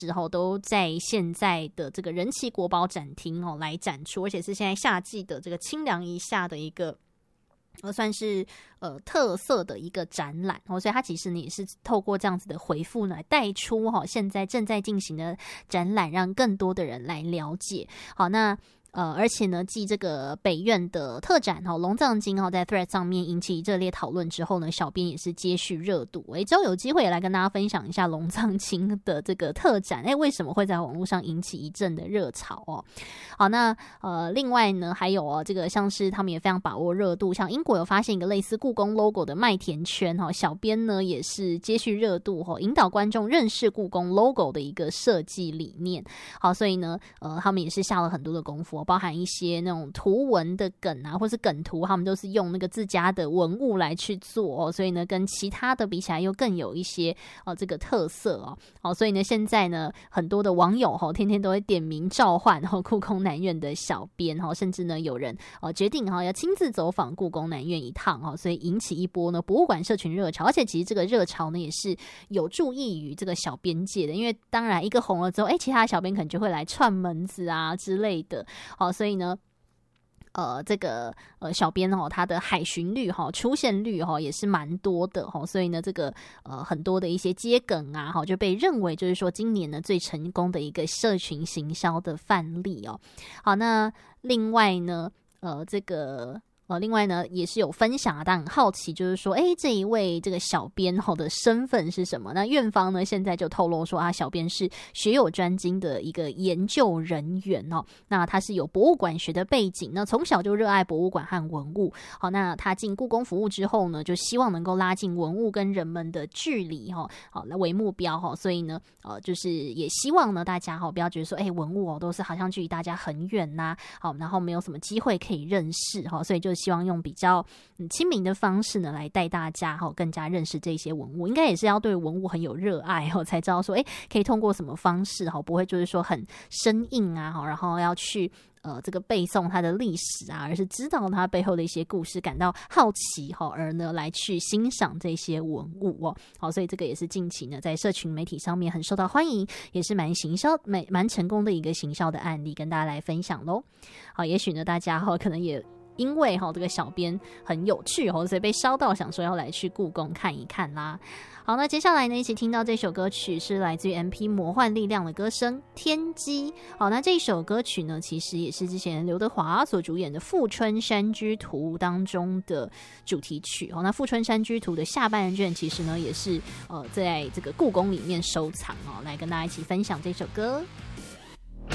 之后都在现在的这个人气国宝展厅来展出，而且是现在夏季的这个清凉一下的一个算是特色的一个展览所以它其实呢也是透过这样子的回复呢带出现在正在进行的展览，让更多的人来了解。好，那而且呢，继这个北院的特展龙藏经在 Thread 上面引起热烈讨论之后呢，小编也是接续热度。之后有机会也来跟大家分享一下龙藏经的这个特展，为什么会在网络上引起一阵的热潮好，那另外呢，还有这个像是他们也非常把握热度，像英国有发现一个类似故宫 logo 的麦田圈小编呢也是接续热度引导观众认识故宫 logo 的一个设计理念。好，所以呢他们也是下了很多的功夫，包含一些那种图文的梗或是梗图，他们都是用那个自家的文物来去做所以呢跟其他的比起来又更有一些这个特色所以呢现在呢很多的网友天天都会点名召唤故宫南院的小编甚至呢有人决定要亲自走访故宫南院一趟所以引起一波呢博物馆社群热潮。而且其实这个热潮呢也是有助益于这个小编界的，因为当然一个红了之后其他的小编可能就会来串门子啊之类的所以呢这个小编他的海巡率出现率也是蛮多的所以呢这个很多的一些接梗啊就被认为就是说今年呢最成功的一个社群行销的范例好，那另外呢另外呢也是有分享大家很好奇就是说这一位这个小编的身份是什么。那院方呢现在就透露说小编是学有专精的一个研究人员那他是有博物馆学的背景，那从小就热爱博物馆和文物好，那他进故宫服务之后呢就希望能够拉近文物跟人们的距离好来为目标所以呢就是也希望呢大家不要觉得说文物都是好像距离大家很远好，然后没有什么机会可以认识所以就希望用比较亲民的方式呢来带大家更加认识这些文物。应该也是要对文物很有热爱才知道说可以通过什么方式不会就是说很生硬然后要去这个背诵它的历史而是知道它背后的一些故事，感到好奇而呢来去欣赏这些文物好，所以这个也是近期呢在社群媒体上面很受到欢迎，也是蛮成功的一个行销的案例，跟大家来分享咯。好，也许呢大家可能也因为这个小编很有趣所以被烧到想说要来去故宫看一看啦。好，那接下来呢一起听到这首歌曲是来自于 MP 魔幻力量的歌声《天机》。好，那这首歌曲呢其实也是之前刘德华所主演的《富春山居图》当中的主题曲那《富春山居图》的下半卷其实呢也是在这个故宫里面收藏来跟大家一起分享这首歌。